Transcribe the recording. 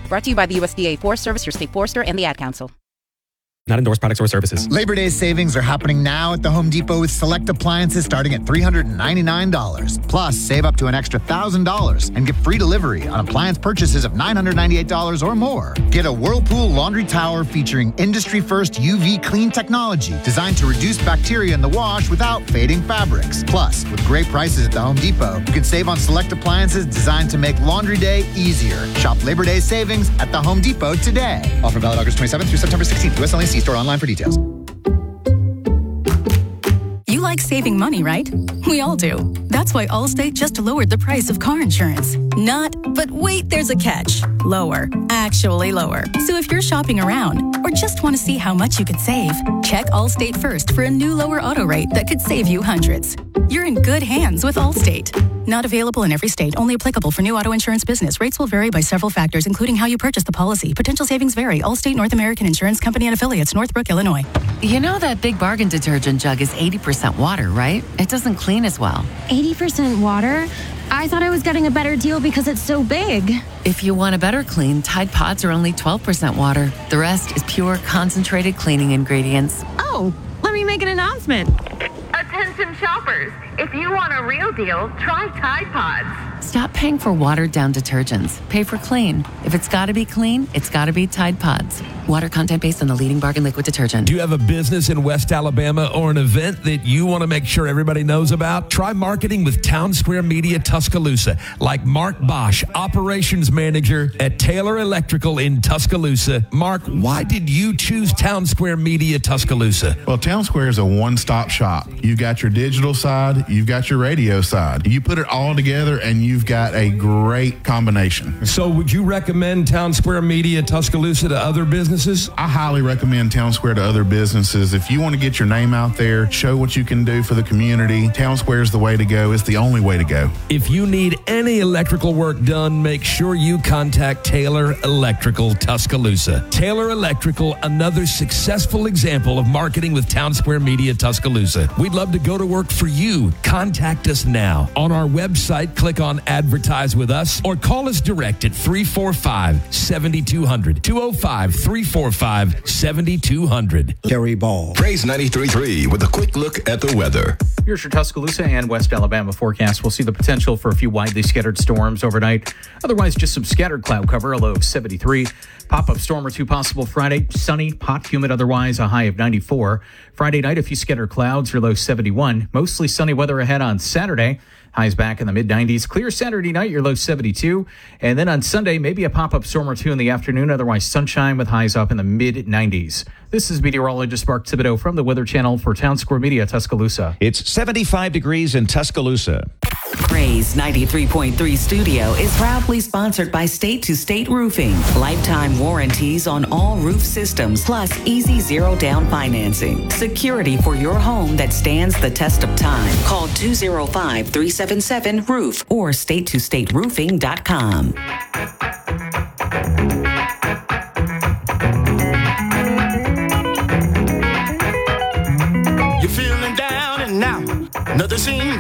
Brought to you by the USDA Forest Service, your state forester, and the Ad Council. Not endorsed products or services. Labor Day savings are happening now at the Home Depot with select appliances starting at $399. Plus, save up to an extra $1,000 and get free delivery on appliance purchases of $998 or more. Get a Whirlpool laundry tower featuring industry-first UV clean technology designed to reduce bacteria in the wash without fading fabrics. Plus, with great prices at the Home Depot, you can save on select appliances designed to make laundry day easier. Shop Labor Day savings at the Home Depot today. Offer valid August 27th through September 16th. US only. See store online for details. You like saving money, right? We all do. That's why Allstate just lowered the price of car insurance. Not, but wait, there's a catch. Lower. Actually lower. So if you're shopping around or just want to see how much you could save, check Allstate first for a new lower auto rate that could save you hundreds. You're in good hands with Allstate. Not available in every state. Only applicable for new auto insurance business. Rates will vary by several factors, including how you purchase the policy. Potential savings vary. Allstate North American Insurance Company and affiliates, Northbrook, Illinois. You know that Big Bargain detergent jug is 80% water, right? It doesn't clean as well. 80% water? I thought I was getting a better deal because it's so big. If you want a better clean, Tide Pods are only 12% water. The rest is pure, concentrated cleaning ingredients. Oh, let me make an announcement. Attention shoppers, if you want a real deal, try Tide Pods. Stop paying for watered-down detergents. Pay for clean. If it's got to be clean, it's got to be Tide Pods. Water content based on the leading bargain liquid detergent. Do you have a business in West Alabama or an event that you want to make sure everybody knows about? Try marketing with Town Square Media Tuscaloosa, like Mark Bosch, operations manager at Taylor Electrical in Tuscaloosa. Mark, why did you choose Town Square Media Tuscaloosa? Well, Town Square is a one-stop shop. You've got your digital side, you've got your radio side. You put it all together and you've got a great combination. So would you recommend Town Square Media Tuscaloosa to other businesses? I highly recommend Town Square to other businesses. If you want to get your name out there, show what you can do for the community, Town Square is the way to go. It's the only way to go. If you need any electrical work done, make sure you contact Taylor Electrical Tuscaloosa. Taylor Electrical, another successful example of marketing with Town Square Media Tuscaloosa. We'd love to go to work for you. Contact us now. On our website, click on Advertise with Us or call us direct at 345-7200, 205-345-7200. Gary Ball. Praise 93.3 with a quick look at the weather. Here's your Tuscaloosa and West Alabama forecast. We'll see the potential for a few widely scattered storms overnight. Otherwise, just some scattered cloud cover, a low of 73. Pop-up storm or two possible Friday. Sunny, hot, humid otherwise, a high of 94. Friday night, a few scattered clouds, your low 71. Mostly sunny weather ahead on Saturday. Highs back in the mid-90s. Clear Saturday night, your low 72. And then on Sunday, maybe a pop-up storm or two in the afternoon. Otherwise, sunshine with highs up in the mid-90s. This is meteorologist Mark Thibodeau from the Weather Channel for Town Square Media, Tuscaloosa. It's 75 degrees in Tuscaloosa. Praise 93.3 Studio is proudly sponsored by State to State Roofing. Lifetime warranties on all roof systems, plus easy zero down financing. Security for your home that stands the test of time. Call 205-377-ROOF or statetostateroofing.com.